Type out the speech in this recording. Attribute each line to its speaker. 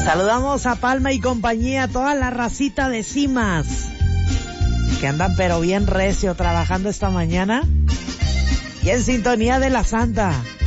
Speaker 1: Saludamos a Palma y compañía, toda la racita de Cimas, que andan pero bien recio trabajando esta mañana. Y en sintonía de la Santa.